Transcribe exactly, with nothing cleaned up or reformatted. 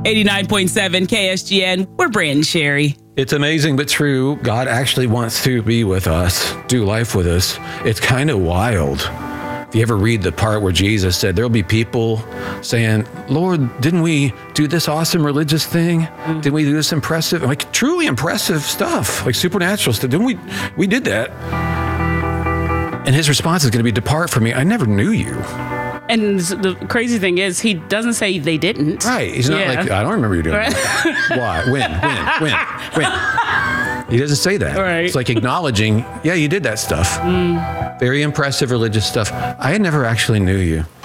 eighty-nine point seven K S G N. We're Brandon Sherry. It's amazing but true. God actually wants to be with us, do life with us. It's kind of wild. If you ever read the part where Jesus said, there'll be people saying, Lord, didn't we do this awesome religious thing? Mm. Didn't we do this impressive, like truly impressive stuff, like supernatural stuff? Didn't we, we did that. And his response is going to be, depart from me. I never knew you. And the crazy thing is, he doesn't say they didn't. Right. He's not yeah. like, I don't remember you doing right. that. Why? When? When? When? When? He doesn't say that. Right. It's like acknowledging, yeah, you did that stuff. Mm. Very impressive religious stuff. I never actually knew you.